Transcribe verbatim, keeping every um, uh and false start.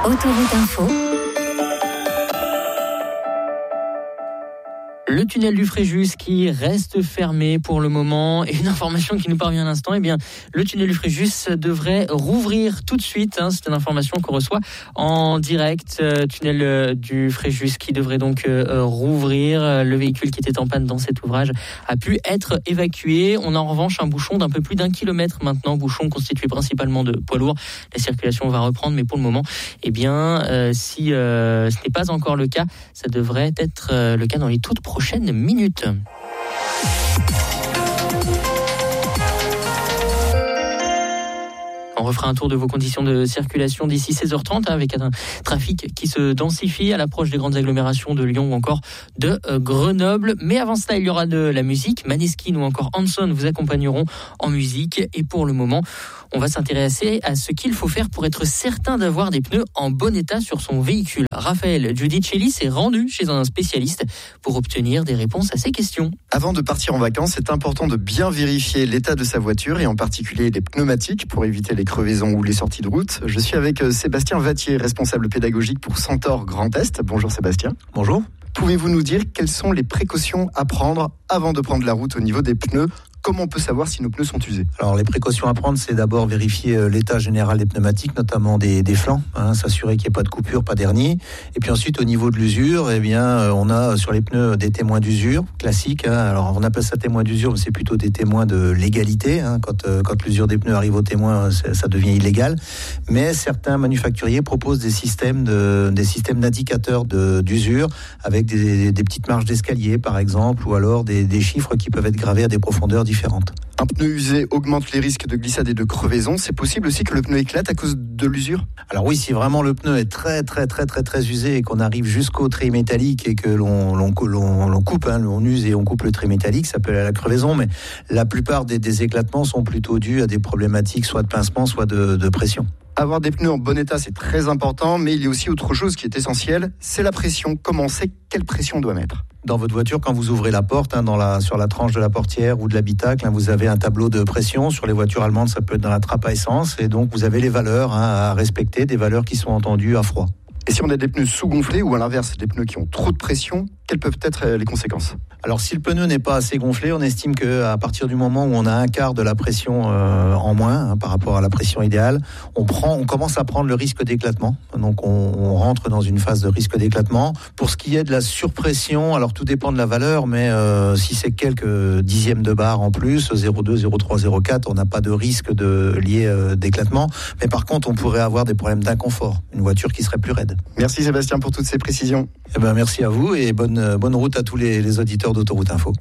Autoroute Info. Le tunnel du Fréjus qui reste fermé pour le moment, et une information qui nous parvient à l'instant, eh bien, le tunnel du Fréjus devrait rouvrir tout de suite. Hein, c'est une information qu'on reçoit en direct. Euh, tunnel euh, du Fréjus qui devrait donc euh, rouvrir. Le véhicule qui était en panne dans cet ouvrage a pu être évacué. On a en revanche un bouchon d'un peu plus d'un kilomètre maintenant, bouchon constitué principalement de poids lourds. La circulation va reprendre, mais pour le moment, eh bien, euh, si euh, ce n'est pas encore le cas, ça devrait être euh, le cas dans les toutes prochaines minutes. On refera un tour de vos conditions de circulation d'ici seize heures trente, hein, avec un trafic qui se densifie à l'approche des grandes agglomérations de Lyon ou encore de euh, Grenoble. Mais avant cela, il y aura de la musique. Maneskin ou encore Hanson vous accompagneront en musique. Et pour le moment, on va s'intéresser à ce qu'il faut faire pour être certain d'avoir des pneus en bon état sur son véhicule. Raphaël Giudicelli s'est rendu chez un spécialiste pour obtenir des réponses à ces questions. Avant de partir en vacances, c'est important de bien vérifier l'état de sa voiture et en particulier les pneumatiques pour éviter les crevaisons ou les sorties de route. Je suis avec Sébastien Vattier, responsable pédagogique pour Centaure Grand Est. Bonjour Sébastien. Bonjour. Pouvez-vous nous dire quelles sont les précautions à prendre avant de prendre la route au niveau des pneus ? Comment on peut savoir si nos pneus sont usés ? Alors les précautions à prendre, c'est d'abord vérifier l'état général des pneumatiques, notamment des, des flancs, hein, s'assurer qu'il n'y ait pas de coupure, pas d'hernie. Et puis ensuite, au niveau de l'usure, eh bien, on a sur les pneus des témoins d'usure classiques. Hein. Alors on appelle ça témoins d'usure, mais c'est plutôt des témoins de légalité. Hein. Quand, euh, quand l'usure des pneus arrive au témoin, ça devient illégal. Mais certains manufacturiers proposent des systèmes de, des systèmes d'indicateurs de, d'usure avec des, des petites marges d'escalier, par exemple, ou alors des, des chiffres qui peuvent être gravés à des profondeurs différentes. Un pneu usé augmente les risques de glissade et de crevaison. C'est possible aussi que le pneu éclate à cause de l'usure ? Alors oui, si vraiment le pneu est très très très très très usé et qu'on arrive jusqu'au trait métallique et que l'on, l'on, l'on, l'on coupe, hein, on use et on coupe le trait métallique, ça peut aller à la crevaison, mais la plupart des, des éclatements sont plutôt dus à des problématiques soit de pincement, soit de, de pression. Avoir des pneus en bon état, c'est très important, mais il y a aussi autre chose qui est essentielle, c'est la pression. Comment on sait quelle pression on doit mettre ? Dans votre voiture, quand vous ouvrez la porte, hein, dans la, sur la tranche de la portière ou de l'habitacle, hein, vous avez un tableau de pression. Sur les voitures allemandes, ça peut être dans la trappe à essence. Et donc, vous avez les valeurs hein, à respecter, des valeurs qui sont entendues à froid. Et si on a des pneus sous-gonflés ou à l'inverse, des pneus qui ont trop de pression, quelles peuvent être les conséquences ? Alors si le pneu n'est pas assez gonflé, on estime qu'à partir du moment où on a un quart de la pression euh, en moins hein, par rapport à la pression idéale, on, prend, on commence à prendre le risque d'éclatement. Donc on, on rentre dans une phase de risque d'éclatement. Pour ce qui est de la surpression, alors tout dépend de la valeur, mais euh, si c'est quelques dixièmes de bar en plus, zéro virgule deux, zéro virgule trois, zéro virgule quatre, on n'a pas de risque de, lié euh, d'éclatement. Mais par contre, on pourrait avoir des problèmes d'inconfort, une voiture qui serait plus raide. Merci Sébastien pour toutes ces précisions. Eh ben, merci à vous et bonne, bonne route à tous les, les auditeurs d'Autoroute Info.